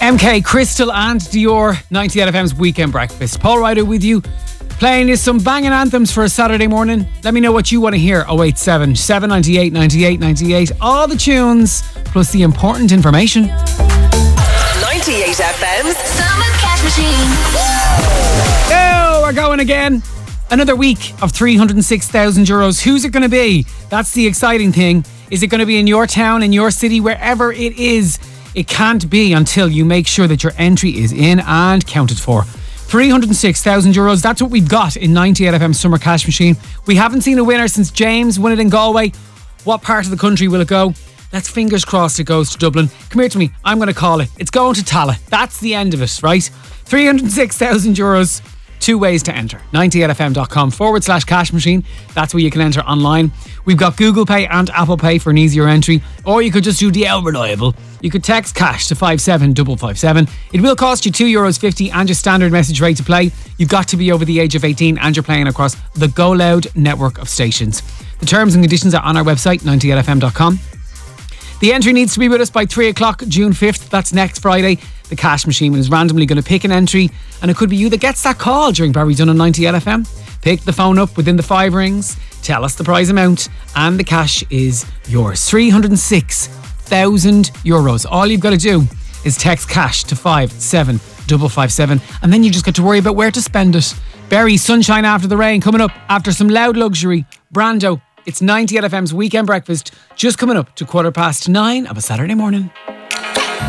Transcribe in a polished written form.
MK, Crystal and Dior, 98FM's Weekend Breakfast. Paul Ryder with you, playing you some banging anthems for a Saturday morning. Let me know what you want to hear. 087 798 98 98. All the tunes, plus the important information. 98FM's Summer Cash Machine. Oh, we're going again. Another week of €306,000. Who's it going to be? That's the exciting thing. Is it going to be in your town, in your city, wherever it is? It can't be until you make sure that your entry is in and counted for. €306,000, that's what we've got in 98FM Summer Cash Machine. We haven't seen a winner since James won it in Galway. What part of the country will it go? Let's fingers crossed it goes to Dublin. Come here to me, I'm going to call it. It's going to Tala. That's the end of it, right? €306,000. Two ways to enter. 98fm.com/cash machine. That's where you can enter online. We've got Google Pay and Apple Pay for an easier entry. Or you could just do the reliable. You could text cash to 57557. It will cost you €2.50 and your standard message rate to play. You've got to be over the age of 18 and you're playing across the Go Loud network of stations. The terms and conditions are on our website, 98fm.com. The entry needs to be with us by 3 o'clock, June 5th. That's next Friday. The cash machine is randomly going to pick an entry, and it could be you that gets that call during Barry Dunn on 98FM. Pick the phone up within the 5 rings, tell us the prize amount, and the cash is yours. €306,000. All you've got to do is text cash to 57557, and then you just got to worry about where to spend it. Barry, Sunshine After the Rain, coming up after some loud luxury. Brando. It's 98FM's Weekend Breakfast, just coming up to 9:15 of a Saturday morning.